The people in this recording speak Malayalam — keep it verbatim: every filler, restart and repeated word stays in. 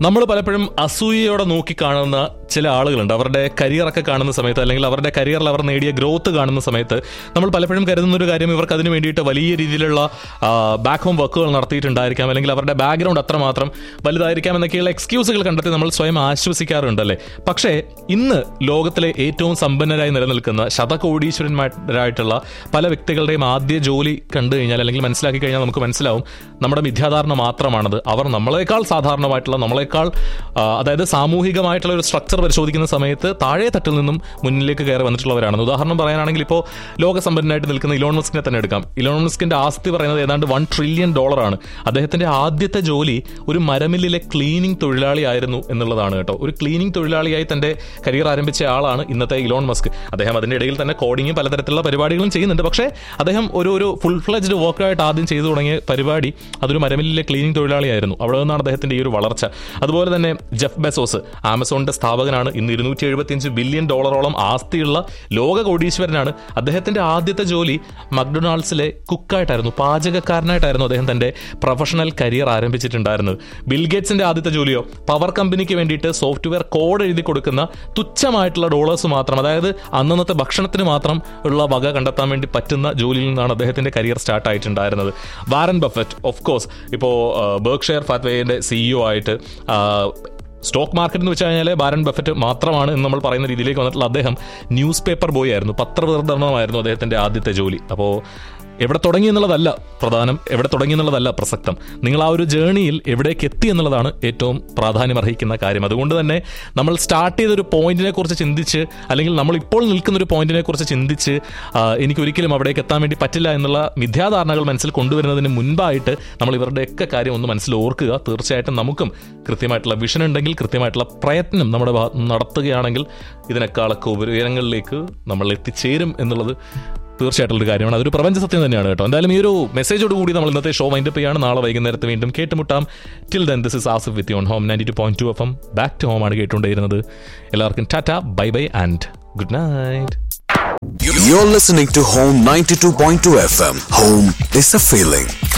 നമ്മൾ പലപ്പോഴും അസൂയയോടെ നോക്കിക്കാണുന്ന ചില ആളുകളുണ്ട്. അവരുടെ കരിയറൊക്കെ കാണുന്ന സമയത്ത്, അല്ലെങ്കിൽ അവരുടെ കരിയറിൽ അവർ നേടിയ ഗ്രോത്ത് കാണുന്ന സമയത്ത് നമ്മൾ പലപ്പോഴും കരുതുന്ന ഒരു കാര്യം, ഇവർക്ക് അതിന് വേണ്ടിയിട്ട് വലിയ രീതിയിലുള്ള ബാക്ക് ഹോം വർക്കുകൾ നടത്തിയിട്ടുണ്ടായിരിക്കാം, അല്ലെങ്കിൽ അവരുടെ ബാക്ക്ഗ്രൗണ്ട് അത്രമാത്രം വലുതായിരിക്കാം എന്നൊക്കെയുള്ള എക്സ്ക്യൂസുകൾ കണ്ടെത്തി നമ്മൾ സ്വയം ആശ്വസിക്കാറുണ്ടല്ലേ. പക്ഷേ ഇന്ന് ലോകത്തിലെ ഏറ്റവും സമ്പന്നരായി നിലനിൽക്കുന്ന ശതകോടീശ്വരന്മാരായിട്ടുള്ള പല വ്യക്തികളുടെയും ആദ്യ ജോലി കണ്ടു കഴിഞ്ഞാൽ, അല്ലെങ്കിൽ മനസ്സിലാക്കി കഴിഞ്ഞാൽ നമുക്ക് മനസ്സിലാവും നമ്മുടെ മിഥ്യാധാരണ മാത്രമാണത്. അവർ നമ്മളെക്കാൾ സാധാരണമായിട്ടുള്ള, നമ്മളെക്കാൾ അതായത് സാമൂഹികമായിട്ടുള്ള ഒരു സ്ട്രക്ചർ പരിശോധിക്കുന്ന സമയത്ത് താഴെ തട്ടിൽ നിന്നും മുന്നിലേക്ക് കയറി വന്നിട്ടുള്ളവരാണ്. ഉദാഹരണം പറയാനാണെങ്കിൽ ഇപ്പോൾ ലോകസമ്പന്നനായിട്ട് നിൽക്കുന്ന ഇലോൺ മസ്കിനെ തന്നെ എടുക്കാം. ഇലോൺ മസ്കിന്റെ ആസ്തി പറയുന്നത് ഏതാണ്ട് വൺ ട്രില്യൺ ഡോളറാണ്. അദ്ദേഹത്തിന്റെ ആദ്യത്തെ ജോലി ഒരു മരമില്ലിലെ ക്ലീനിങ് തൊഴിലാളി ആയിരുന്നു എന്നുള്ളതാണ് കേട്ടോ. ഒരു ക്ലീനിങ് തൊഴിലാളിയായി തന്റെ കരിയർ ആരംഭിച്ച ആളാണ് ഇന്നത്തെ ഇലോൺ മസ്ക്. അദ്ദേഹം അതിന്റെ ഇടയിൽ തന്നെ കോഡിങ്ങും പലതരത്തിലുള്ള പരിപാടികളും ചെയ്യുന്നുണ്ട്. പക്ഷേ അദ്ദേഹം ഒരു ഒരു ഫുൾ ഫ്ലെജ്ഡ് വർക്കായിട്ട് ആദ്യം ചെയ്തു തുടങ്ങിയ പരിപാടി അതൊരു മരമില്ലിലെ ക്ലീനിങ് തൊഴിലാളിയായിരുന്നു. അവിടെ നിന്നാണ് അദ്ദേഹത്തിന്റെ ഈ ഒരു വളർച്ച. അതുപോലെ തന്നെ ജെഫ് ബെസോസ്, ആമസോണിന്റെ സ്ഥാപകനാണ്. ഇന്ന് ഇരുന്നൂറ്റി എഴുപത്തിയഞ്ച് ബില്യൺ ഡോളറോളം ആസ്തിയുള്ള ലോക കോടീശ്വരനാണ്. അദ്ദേഹത്തിന്റെ ആദ്യത്തെ ജോലി മക്ഡൊണാൾഡ്സിലെ കുക്കായിട്ടായിരുന്നു, പാചകക്കാരനായിട്ടായിരുന്നു അദ്ദേഹം തന്റെ പ്രൊഫഷണൽ കരിയർ ആരംഭിച്ചിട്ടുണ്ടായിരുന്നത്. ബിൽഗേറ്റ്സിന്റെ ആദ്യത്തെ ജോലിയോ പവർ കമ്പനിക്ക് വേണ്ടിയിട്ട് സോഫ്റ്റ്വെയർ കോഡ് എഴുതി കൊടുക്കുന്ന തുച്ഛമായിട്ടുള്ള ഡോളേഴ്സ് മാത്രം, അതായത് അന്നന്നത്തെ ഭക്ഷണത്തിന് മാത്രം ഉള്ള വക കണ്ടെത്താൻ വേണ്ടി പറ്റുന്ന ജോലിയിൽ നിന്നാണ് അദ്ദേഹത്തിന്റെ career start ആയിട്ടുണ്ടായിരുന്നത്. Warren Buffett, of course, ഇപ്പോൾ ബെർക്ക്ഷയർ ഹാത്വേയുടെ സിഇഒ ആയിട്ട് സ്റ്റോക്ക് മാർക്കറ്റ് എന്ന് വെച്ച് കഴിഞ്ഞാൽ വാരൻ ബഫറ്റ് മാത്രമാണ് എന്ന് നമ്മൾ പറയുന്ന രീതിയിലേക്ക് വന്നിട്ടുള്ള അദ്ദേഹം ന്യൂസ് പേപ്പർ ബോയ് ആയിരുന്നു, പത്രവിതരണമായിരുന്നു അദ്ദേഹത്തിന്റെ ആദ്യത്തെ ജോലി. അപ്പോൾ എവിടെ തുടങ്ങി എന്നുള്ളതല്ല പ്രധാനം, എവിടെ തുടങ്ങി എന്നുള്ളതല്ല പ്രസക്തം, നിങ്ങൾ ആ ഒരു ജേണിയിൽ എവിടേക്ക് എത്തി എന്നുള്ളതാണ് ഏറ്റവും പ്രാധാന്യം അർഹിക്കുന്ന കാര്യം. അതുകൊണ്ട് തന്നെ നമ്മൾ സ്റ്റാർട്ട് ചെയ്തൊരു പോയിന്റിനെ കുറിച്ച് ചിന്തിച്ച്, അല്ലെങ്കിൽ നമ്മൾ ഇപ്പോൾ നിൽക്കുന്ന ഒരു പോയിന്റിനെ കുറിച്ച് ചിന്തിച്ച് എനിക്കൊരിക്കലും അവിടേക്ക് എത്താൻ വേണ്ടി പറ്റില്ല എന്നുള്ള മിഥ്യാധാരണകൾ മനസ്സിൽ കൊണ്ടുവരുന്നതിന് മുൻപായിട്ട് നമ്മൾ ഇവരുടെയൊക്കെ കാര്യം ഒന്ന് മനസ്സിൽ ഓർക്കുക. തീർച്ചയായിട്ടും നമുക്കും കൃത്യമായിട്ടുള്ള വിഷൻ ഉണ്ടെങ്കിൽ, കൃത്യമായിട്ടുള്ള പ്രയത്നം നമ്മുടെ ഭാഗത്ത് നടത്തുകയാണെങ്കിൽ ഇതിനേക്കാളൊക്കെ ഉയരങ്ങളിലേക്ക് നമ്മൾ എത്തിച്ചേരും എന്നുള്ളത് തീർച്ചയായിട്ടുള്ളൊരു കാര്യമാണ്. അതൊരു പ്രപഞ്ച സത്യം തന്നെയാണ് കേട്ടോ. എന്തായാലും ഈ ഒരു മെസ്സേജോട് കൂടി നമ്മൾ ഇന്നത്തെ ഷോ വൈൻഡപ്പ് ചെയ്യാണ്. നാളെ വൈകുന്നേരത്ത് വീണ്ടും കേട്ടുമുട്ടാം. Till then, this is Asif with on home ninety two point two F M. Back to home ആണ് കേട്ടുകൊണ്ടിരുന്നത്. എല്ലാവർക്കും Tata, bye bye and good night. You're listening to Home ninety-two point two F M. Home is a feeling.